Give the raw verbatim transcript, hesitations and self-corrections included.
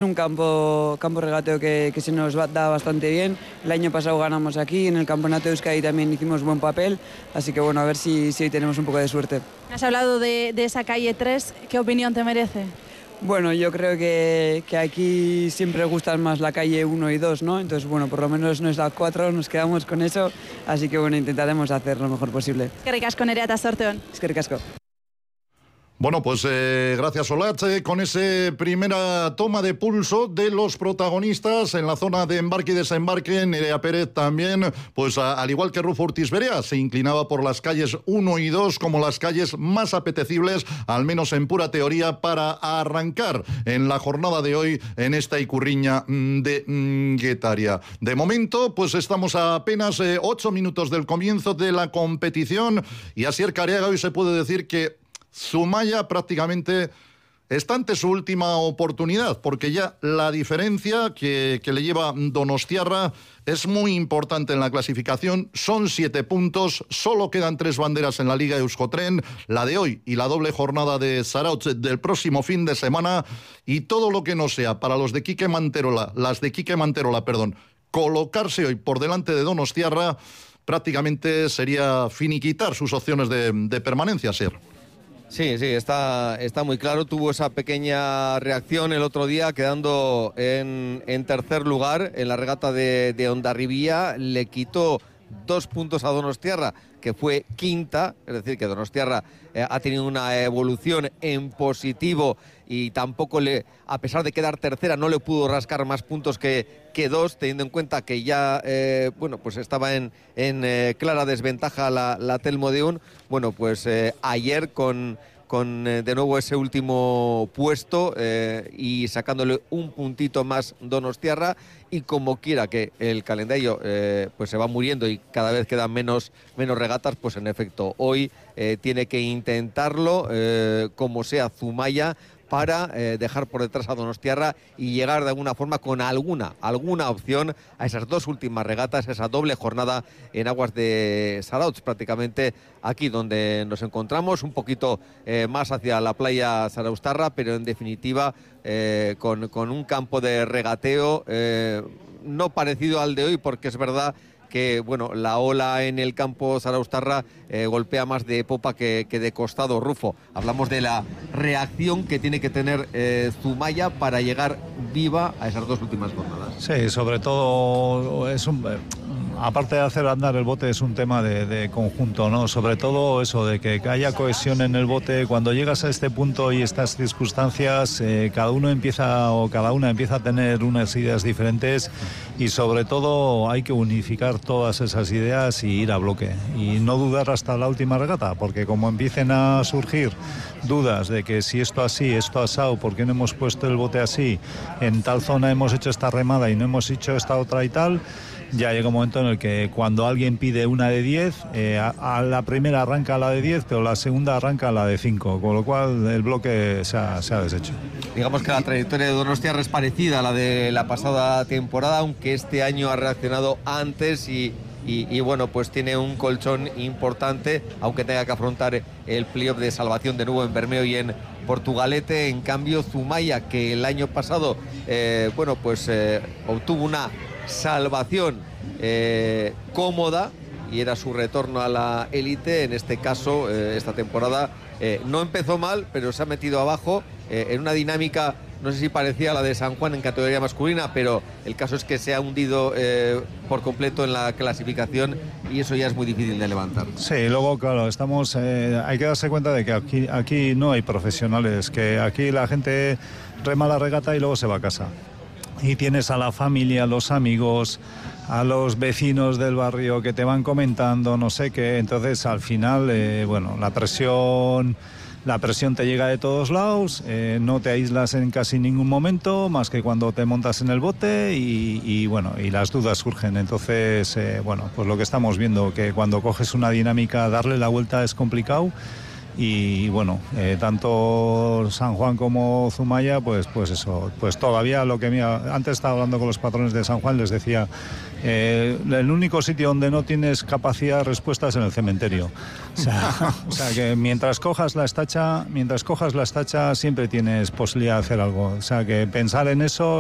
un campo, campo regateo que, que se nos va, da bastante bien. El año pasado ganamos aquí, en el campeonato de Euskadi también hicimos buen papel, así que bueno, a ver si, si hoy tenemos un poco de suerte. Has hablado de, de esa calle tres, ¿qué opinión te merece? Bueno, yo creo que, que aquí siempre gustan más la calle uno y dos, ¿no? Entonces, bueno, por lo menos no es la cuatro, nos quedamos con eso, así que bueno, intentaremos hacer lo mejor posible. Eskerrik asko, Nerea, eta zorte on. Eskerrik asko. Bueno, pues eh, gracias Olatz, eh, con esa primera toma de pulso de los protagonistas en la zona de embarque y desembarque. Nerea Pérez también, pues a, al igual que Rufo Ortiz Berea, se inclinaba por las calles uno y dos como las calles más apetecibles, al menos en pura teoría, para arrancar en la jornada de hoy en esta Icurriña de mm, Guetaria. De momento, pues estamos a apenas eh, ocho minutos del comienzo de la competición y Asier Careaga hoy se puede decir que Zumaya prácticamente está ante su última oportunidad, porque ya la diferencia que, que le lleva Donostiarra es muy importante en la clasificación. Son siete puntos, solo quedan tres banderas en la Liga Euskotren, la de hoy y la doble jornada de Zarautz del próximo fin de semana, y todo lo que no sea para los de Quique Manterola, las de Quique Manterola, perdón, colocarse hoy por delante de Donostiarra, prácticamente sería finiquitar sus opciones de, de permanencia, Ser. Sí, sí, está, está muy claro. Tuvo esa pequeña reacción el otro día, quedando en, en tercer lugar en la regata de, de Hondarribía. Le quitó dos puntos a Donostiarra, que fue quinta, es decir, que Donostiarra eh, ha tenido una evolución en positivo y tampoco le, a pesar de quedar tercera, no le pudo rascar más puntos que, que dos, teniendo en cuenta que ya, eh, bueno, pues estaba en, en eh, clara desventaja la, la Telmo de Un. Bueno, pues eh, ayer con... con eh, de nuevo ese último puesto eh, y sacándole un puntito más Donostiarra, y como quiera que el calendario eh, pues se va muriendo y cada vez quedan menos, menos regatas, pues en efecto hoy eh, tiene que intentarlo eh, como sea Zumaya, para eh, dejar por detrás a Donostiarra y llegar de alguna forma con alguna, alguna opción a esas dos últimas regatas, esa doble jornada en aguas de Zarautz, prácticamente aquí donde nos encontramos, un poquito eh, más hacia la playa zaraustarra, pero en definitiva eh, con, con un campo de regateo eh, no parecido al de hoy, porque es verdad que bueno, la ola en el campo zaraustarra eh, golpea más de popa que, que de costado. Rufo, hablamos de la reacción que tiene que tener eh, Zumaya para llegar viva a esas dos últimas jornadas. Sí, sobre todo es un... aparte de hacer andar el bote, es un tema de, de conjunto, ¿no? Sobre todo eso, de que haya cohesión en el bote. Cuando llegas a este punto y estas circunstancias, eh, cada uno empieza o cada una empieza a tener unas ideas diferentes, y sobre todo hay que unificar todas esas ideas y ir a bloque y no dudar hasta la última regata, porque como empiecen a surgir dudas de que si esto así, esto asado, ¿por qué no hemos puesto el bote así? En tal zona hemos hecho esta remada y no hemos hecho esta otra y tal. Ya llega un momento en el que cuando alguien pide una de diez, eh, a, a la primera arranca la de diez, pero la segunda arranca la de cinco, con lo cual el bloque se ha, se ha deshecho. Digamos que la trayectoria de Donostiarra es parecida a la de la pasada temporada, aunque este año ha reaccionado antes y, y, y bueno, pues tiene un colchón importante, aunque tenga que afrontar el playoff de salvación de nuevo en Bermeo y en Portugalete. En cambio, Zumaya, que el año pasado, eh, bueno, pues eh, obtuvo una salvación eh, cómoda y era su retorno a la élite, en este caso eh, esta temporada eh, no empezó mal, pero se ha metido abajo eh, en una dinámica, no sé si parecía a la de San Juan en categoría masculina, pero el caso es que se ha hundido eh, por completo en la clasificación y eso ya es muy difícil de levantar. Sí, luego claro, estamos eh, hay que darse cuenta de que aquí, aquí no hay profesionales, que aquí la gente rema la regata y luego se va a casa. Y tienes a la familia, a los amigos, a los vecinos del barrio que te van comentando, no sé qué. Entonces, al final, eh, bueno, la presión, la presión te llega de todos lados, eh, no te aíslas en casi ningún momento, más que cuando te montas en el bote y, y bueno, y las dudas surgen. Entonces, eh, bueno, pues lo que estamos viendo, que cuando coges una dinámica, darle la vuelta es complicado. Y bueno, eh, tanto San Juan como Zumaya, pues, pues eso, pues todavía lo que mira, antes estaba hablando con los patrones de San Juan, les decía, eh, el único sitio donde no tienes capacidad de respuesta es en el cementerio. O sea, o sea que mientras cojas la estacha, mientras cojas la estacha siempre tienes posibilidad de hacer algo. O sea que pensar en eso